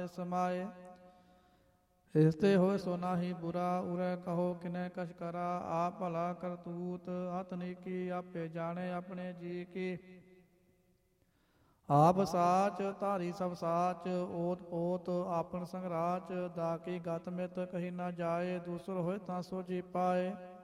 ਸਮਾਏ। ਇਸ ਤੇ ਹੋਏ ਸੋ ਨਾਹੀ ਬੁਰਾ, ਉਰੇ ਕਹੋ ਕਿਨੈ ਕਛ ਕਰਾ। ਆਪ ਭਲਾ ਕਰਤੂਤ ਅਤ ਨੀਕੀ, ਆਪੇ ਜਾਣੇ ਆਪਣੇ ਜੀ ਕੀ। ਆਪ ਸਾਚ ਧਾਰੀ ਸਭ ਸਾਚ, ਓਤ ਪੋਤ ਆਪਨ ਸੰਗਰਾਚ। ਦਾ ਕੀ ਗਤ ਮਿਤ ਕਹੀ ਨਾ ਜਾਏ, ਦੂਸਰ ਹੋਏ ਤਾਂ ਸੋ ਜੀ ਪਾਏ।